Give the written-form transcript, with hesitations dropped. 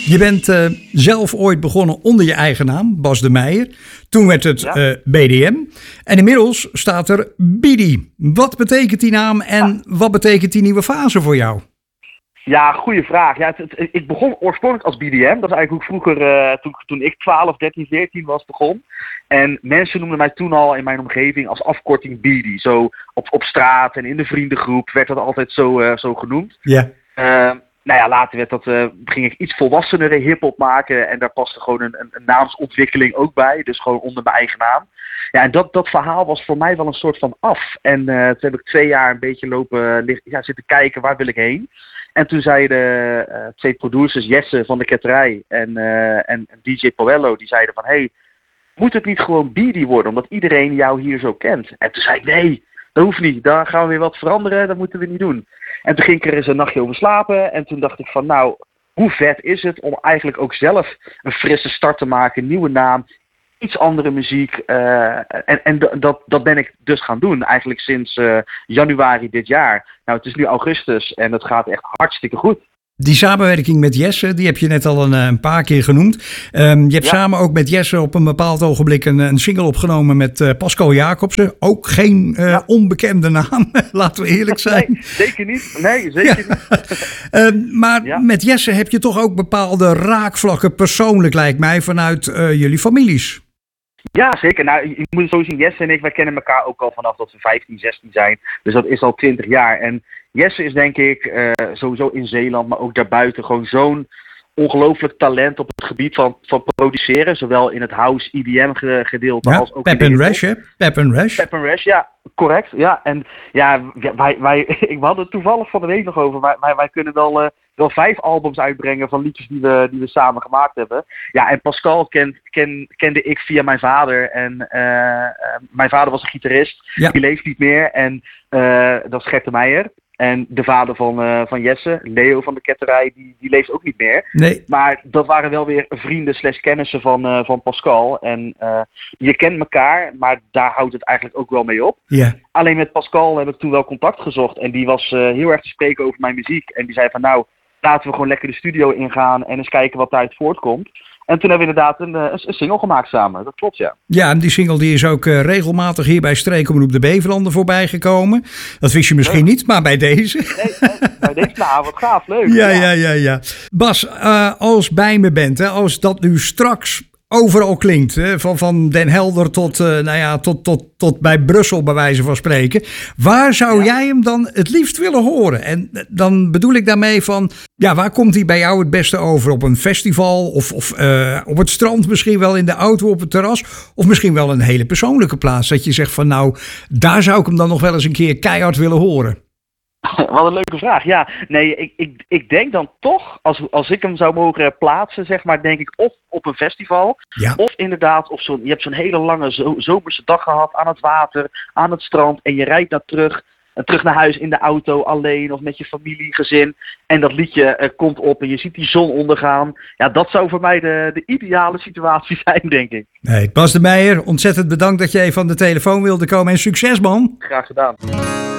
Je bent zelf ooit begonnen onder je eigen naam, Bas de Meijer. Toen werd het BDM. En inmiddels staat er Bidi. Wat betekent die naam en wat betekent die nieuwe fase voor jou? Ja, goede vraag. Ja, ik begon oorspronkelijk als BDM. Dat is eigenlijk hoe ik vroeger, toen ik 12, 13, 14 was, begon. En mensen noemden mij toen al in mijn omgeving als afkorting Bidi. Zo op straat en in de vriendengroep werd dat altijd zo genoemd. Ja. Later ging ik iets volwassenere hip-hop maken. En daar paste gewoon een naamsontwikkeling ook bij. Dus gewoon onder mijn eigen naam. Ja, en dat verhaal was voor mij wel een soort van af. En toen heb ik 2 jaar een beetje zitten kijken, waar wil ik heen? En toen zeiden 2 producers, Jesse van de Ketterij en DJ Poello, die zeiden van, hey, moet het niet gewoon Bidi worden, omdat iedereen jou hier zo kent? En toen zei ik, nee, dat hoeft niet, daar gaan we weer wat veranderen, dat moeten we niet doen. En toen ging ik er eens een nachtje over slapen en toen dacht ik van, nou, hoe vet is het om eigenlijk ook zelf een frisse start te maken, een nieuwe naam, iets andere muziek. Dat ben ik dus gaan doen, eigenlijk sinds januari dit jaar. Nou, het is nu augustus en het gaat echt hartstikke goed. Die samenwerking met Jesse, die heb je net al een paar keer genoemd. Je hebt samen ook met Jesse op een bepaald ogenblik een single opgenomen met Pascal Jacobsen. Ook geen onbekende naam, laten we eerlijk zijn. Nee, zeker niet. Nee, zeker niet. Maar met Jesse heb je toch ook bepaalde raakvlakken persoonlijk, lijkt mij, vanuit jullie families. Ja, zeker. Nou, je moet het zo zien, Jesse en ik, wij kennen elkaar ook al vanaf dat we 15, 16 zijn. Dus dat is al 20 jaar. En Jesse is denk ik sowieso in Zeeland, maar ook daarbuiten gewoon zo'n ongelooflijk talent op het gebied van produceren. Zowel in het house EDM gedeelte als ook Pep in and Rash, hè? Pep and Rash, ja, correct. Ja, en ja, we hadden het toevallig van de week nog over. Wij kunnen wel 5 albums uitbrengen van liedjes die we samen gemaakt hebben. Ja, en Pascal kende ik via mijn vader. En mijn vader was een gitarist. Ja. Die leeft niet meer. En dat is Gert de Meijer. En de vader van Jesse, Leo van de Ketterij, die leeft ook niet meer. Nee. Maar dat waren wel weer vrienden / kennissen van Pascal. En je kent elkaar, maar daar houdt het eigenlijk ook wel mee op. Ja. Alleen met Pascal heb ik toen wel contact gezocht. En die was heel erg te spreken over mijn muziek. En die zei van, nou, laten we gewoon lekker de studio ingaan en eens kijken wat daaruit voortkomt. En toen hebben we inderdaad een single gemaakt samen. Dat klopt, ja. Ja, en die single die is ook regelmatig hier bij Streekomroep de Beverlanden voorbij gekomen. Dat wist je misschien niet, maar bij deze. Nee, bij deze, nou, wat gaaf, leuk. Ja. Bas, als bij me bent, hè, als dat nu straks overal klinkt, hè, van Den Helder tot bij Brussel bij wijze van spreken. Waar zou jij hem dan het liefst willen horen? En dan bedoel ik daarmee van, waar komt hij bij jou het beste over? Op een festival of op het strand, misschien wel in de auto op het terras, of misschien wel een hele persoonlijke plaats dat je zegt van, nou, daar zou ik hem dan nog wel eens een keer keihard willen horen. Wat een leuke vraag. Ja, nee, ik denk dan toch, als ik hem zou mogen plaatsen, zeg maar, denk ik of op een festival, of inderdaad je hebt zo'n hele lange zomerse dag gehad aan het water, aan het strand, en je rijdt terug naar huis in de auto alleen of met je familie, gezin, en dat liedje komt op en je ziet die zon ondergaan. Ja, dat zou voor mij de ideale situatie zijn, denk ik. Nee, Bas de Meijer, ontzettend bedankt dat je even aan de telefoon wilde komen en succes, man. Graag gedaan.